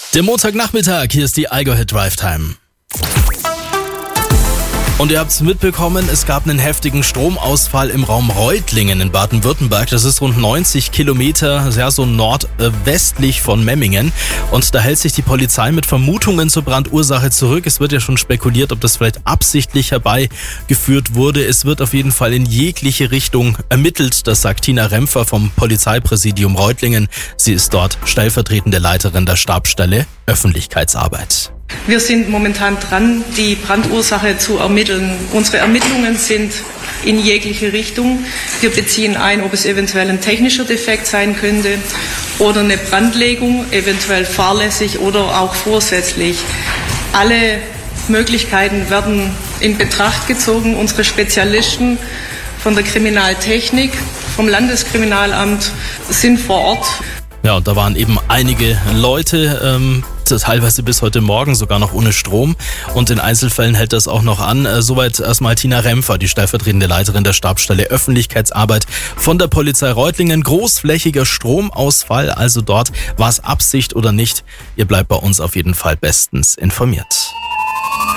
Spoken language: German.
Der Montagnachmittag, hier ist die Allgäu Hit Drive Time. Und ihr habt es mitbekommen, es gab einen heftigen Stromausfall im Raum Reutlingen in Baden-Württemberg. Das ist rund 90 Kilometer, so nordwestlich von Memmingen. Und da hält sich die Polizei mit Vermutungen zur Brandursache zurück. Es wird ja schon spekuliert, ob das vielleicht absichtlich herbeigeführt wurde. Es wird auf jeden Fall in jegliche Richtung ermittelt. Das sagt Tina Rempfer vom Polizeipräsidium Reutlingen. Sie ist dort stellvertretende Leiterin der Stabsstelle Öffentlichkeitsarbeit. Wir sind momentan dran, die Brandursache zu ermitteln. Unsere Ermittlungen sind in jegliche Richtung. Wir beziehen ein, ob es eventuell ein technischer Defekt sein könnte oder eine Brandlegung, eventuell fahrlässig oder auch vorsätzlich. Alle Möglichkeiten werden in Betracht gezogen. Unsere Spezialisten von der Kriminaltechnik, vom Landeskriminalamt sind vor Ort. Ja, und da waren eben einige Leute, teilweise bis heute Morgen sogar noch ohne Strom. Und in Einzelfällen hält das auch noch an. Soweit erstmal Tina Rempfer, die stellvertretende Leiterin der Stabsstelle Öffentlichkeitsarbeit von der Polizei Reutlingen. Großflächiger Stromausfall, also dort war es Absicht oder nicht. Ihr bleibt bei uns auf jeden Fall bestens informiert.